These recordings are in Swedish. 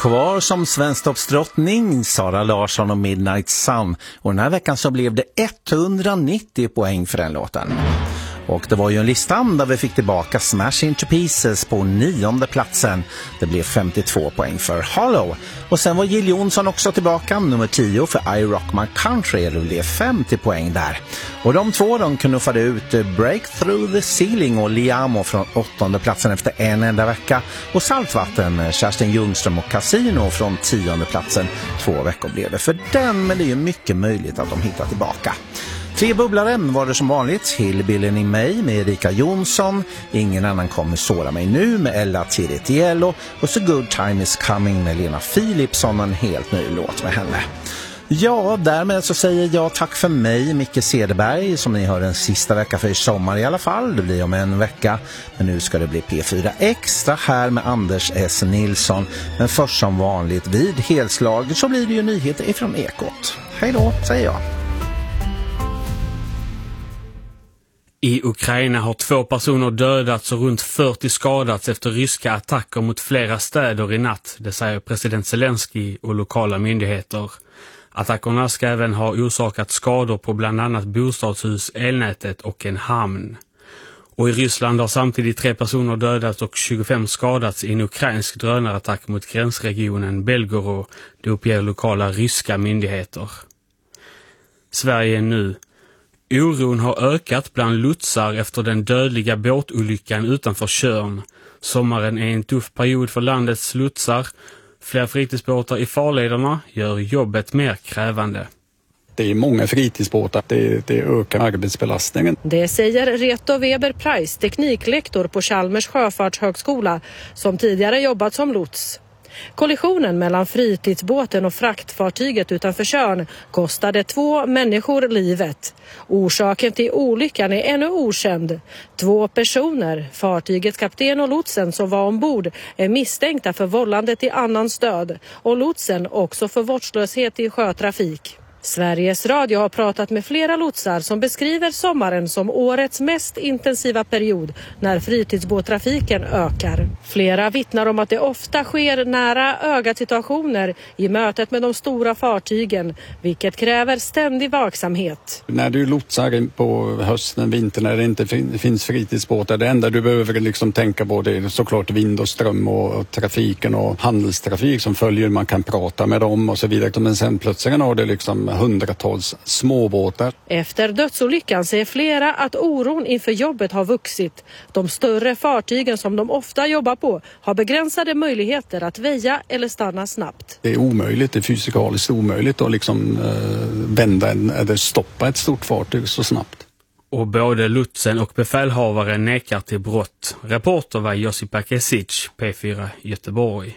kvar som svensktoppsdrottning, Sara Larsson och Midnight Sun. Och den här veckan så blev det 190 poäng för den låten. Och det var ju en listan där vi fick tillbaka Smash Into Pieces på 9:e platsen. Det blev 52 poäng för Hollow. Och sen var Jill Johnson också tillbaka, nummer 10 för I Rock My Country. Det blev 50 poäng där. Och de två knuffade ut Break Through the Ceiling och Liamo från 8:e platsen efter en enda vecka. Och Saltvatten, Kerstin Ljungström och Casino från 10:e platsen. 2 veckor blev det för den, men det är ju mycket möjligt att de hittar tillbaka. 3 bubblare var det som vanligt. Hillbillen i mig med Erika Jonsson. Ingen annan kommer såra mig nu med Ella Tiritiello. Och Så Good Time Is Coming med Lena Philipsson, en helt ny låt med henne. Ja, därmed så säger jag tack för mig, Micke Cederberg, som ni hör en sista vecka för i sommar i alla fall. Det blir om en vecka, men nu ska det bli P4 Extra här med Anders S. Nilsson. Men först som vanligt vid helslag så blir det ju nyheter ifrån Ekot. Hej då, säger jag. I Ukraina har 2 personer dödats och runt 40 skadats efter ryska attacker mot flera städer i natt, det säger president Zelensky och lokala myndigheter. Attackerna ska även ha orsakat skador på bland annat bostadshus, elnätet och en hamn. Och i Ryssland har samtidigt 3 personer dödats och 25 skadats i en ukrainsk drönarattack mot gränsregionen Belgorod, det uppger lokala ryska myndigheter. Sverige nu. Oron har ökat bland lotsar efter den dödliga båtolyckan utanför Tjörn. Sommaren är en tuff period för landets lotsar. Fler fritidsbåtar i farlederna gör jobbet mer krävande. Det är många fritidsbåtar, det ökar arbetsbelastningen. Det säger Reto Weber Price, tekniklektor på Chalmers sjöfartshögskola, som tidigare jobbat som lots. Kollisionen mellan fritidsbåten och fraktfartyget utanför Tjörn kostade 2 människor livet. Orsaken till olyckan är ännu okänd. 2 personer, fartygets kapten och lotsen som var ombord, är misstänkta för vållande till annans död och lotsen också för vårdslöshet i sjötrafik. Sveriges Radio har pratat med flera lotsar som beskriver sommaren som årets mest intensiva period när fritidsbåttrafiken ökar. Flera vittnar om att det ofta sker nära ögat situationer i mötet med de stora fartygen, vilket kräver ständig vaksamhet. När du lotsar på hösten, vintern, när det inte finns fritidsbåtar, det enda du behöver liksom tänka på det är såklart vind och ström och trafiken och handelstrafik som följer, man kan prata med dem och så vidare. Men sen plötsligt har det liksom hundratals småbåtar. Efter dödsolyckan säger flera att oron inför jobbet har vuxit. De större fartygen som de ofta jobbar på har begränsade möjligheter att väja eller stanna snabbt. Det är omöjligt, det är fysikaliskt omöjligt att liksom vända eller stoppa ett stort fartyg så snabbt. Och både lotsen och befälhavaren nekar till brott. Reporter var Josipa Kesic, P4 Göteborg.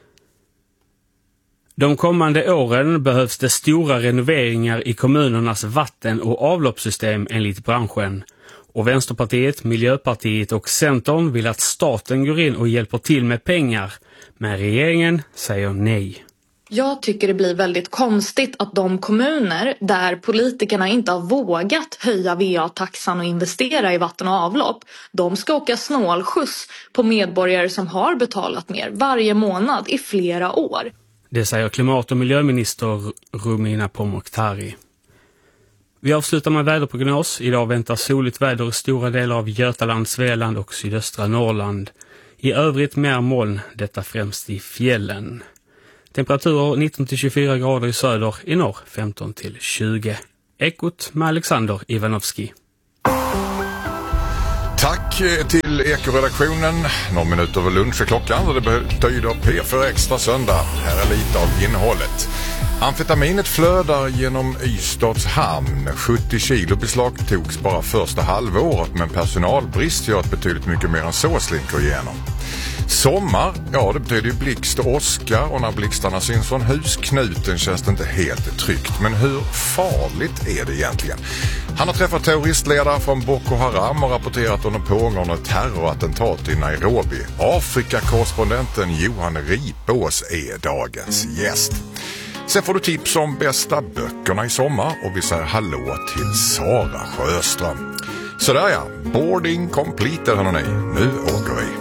De kommande åren behövs det stora renoveringar i kommunernas vatten- och avloppssystem enligt branschen. Och Vänsterpartiet, Miljöpartiet och Centern vill att staten går in och hjälper till med pengar. Men regeringen säger nej. Jag tycker det blir väldigt konstigt att de kommuner där politikerna inte har vågat höja VA-taxan och investera i vatten och avlopp, de ska åka snålskjuts på medborgare som har betalat mer varje månad i flera år. Det säger klimat- och miljöminister Romina Pourmokhtari. Vi avslutar med väderprognos. Idag väntar soligt väder i stora delar av Götaland, Svealand och sydöstra Norrland. I övrigt mer moln, detta främst i fjällen. Temperaturer 19-24 grader i söder, i norr 15-20. Ekot med Alexander Ivanovski. Tack till Ekoredaktionen. Några minuter över lunch är klockan och det betyder P4 Extra söndag. Här är lite av innehållet. Amfetaminet flödar genom Ystads hamn. 70 kilo beslagtogs bara första halvåret, men personalbrist gör att betydligt mycket mer än så slinker igenom. Sommar, ja det betyder ju blixt och åska, och när blixtarna syns från husknuten känns det inte helt tryggt. Men hur farligt är det egentligen? Han har träffat terroristledare från Boko Haram och rapporterat om de pågående terrorattentat i Nairobi. Afrikakorrespondenten Johan Ripås är dagens gäst. Sen får du tips om bästa böckerna i sommar och vi säger hallå till Sara Sjöström. Sådär ja, boarding completed hörni, nu åker vi.